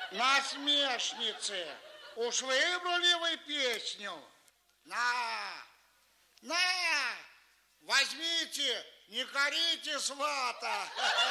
Насмешницы, уж выбрали вы песню? На, возьмите, не корите свата.